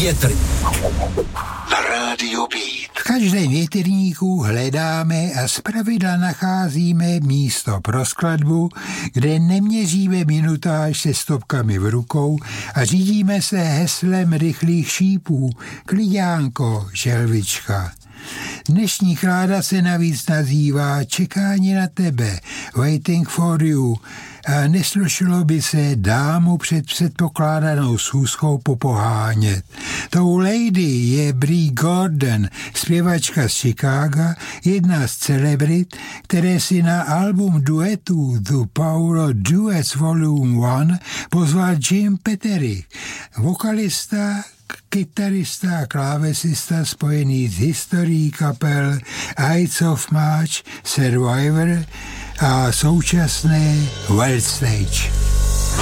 větr. Na rádio Beat. V každém větrníku hledáme a zpravidla nacházíme místo pro skladbu, kde neměříme minutáž se stopkami v rukou a řídíme se heslem rychlých šípů klidánko, želvička. Dnešní chláda se navíc nazývá Čekání na tebe, Waiting for you, a neslušilo by se dámu před předpokládanou schůzkou popohánět. Tou lady je Brie Gordon, zpěvačka z Chicaga, jedna z celebrit, které si na album duetů The Power Duets Volume 1 pozval Jim Petterick, vokalista, kytarista a klávesista spojený s historií kapel Ides of March, Survivor a současné World Stage.